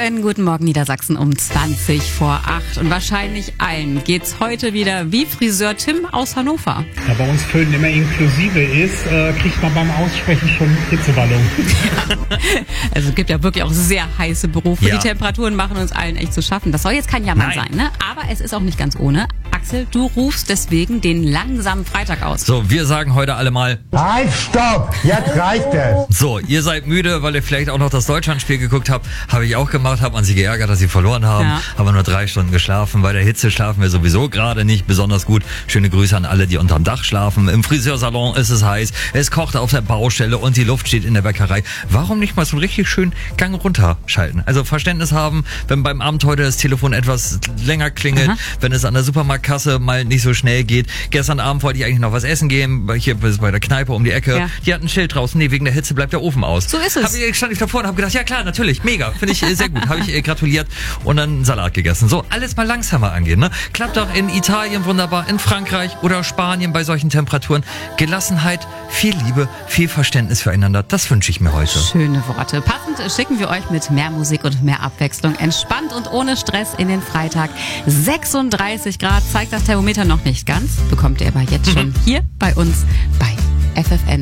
Schönen guten Morgen Niedersachsen um 20 vor 8. Und wahrscheinlich allen geht's heute wieder wie Friseur Tim aus Hannover. Da bei uns Föhn immer inklusive ist, kriegt man beim Aussprechen schon Hitzewallung. Ja. Also es gibt ja wirklich auch sehr heiße Berufe. Ja. Die Temperaturen machen uns allen echt zu schaffen. Das soll jetzt kein Jammern sein, ne? Aber es ist auch nicht ganz ohne. Axel, du rufst deswegen den langsamen Freitag aus. So, wir sagen heute alle mal, Halt, stopp! Jetzt reicht es! so, ihr seid müde, weil ihr vielleicht auch noch das Deutschlandspiel geguckt habt. Habe ich auch gemacht, hat man sich geärgert, dass sie verloren haben. Ja. Aber nur 3 Stunden geschlafen. Bei der Hitze schlafen wir sowieso gerade nicht besonders gut. Schöne Grüße an alle, die unterm Dach schlafen. Im Friseursalon ist es heiß. Es kocht auf der Baustelle und die Luft steht in der Bäckerei. Warum nicht mal so einen richtig schönen Gang runterschalten? Also Verständnis haben, wenn beim Amt heute das Telefon etwas länger klingelt, wenn es an der Supermarktkasse mal nicht so schnell geht. Gestern Abend wollte ich eigentlich noch was essen gehen, hier bei der Kneipe um die Ecke. Ja. Die hatten ein Schild draußen, nee, wegen der Hitze bleibt der Ofen aus. So ist es. Stand ich davor und habe gedacht, ja klar, natürlich, mega, finde ich sehr gut. Habe ich gratuliert und dann einen Salat gegessen. So, alles mal langsamer angehen. Ne? Klappt auch in Italien wunderbar, in Frankreich oder Spanien bei solchen Temperaturen. Gelassenheit, viel Liebe, viel Verständnis füreinander, das wünsche ich mir heute. Schöne Worte. Passend schicken wir euch mit mehr Musik und mehr Abwechslung entspannt und ohne Stress in den Freitag. 36 Grad zeigt das Thermometer noch nicht ganz, bekommt ihr aber jetzt schon hier bei uns bei FFN.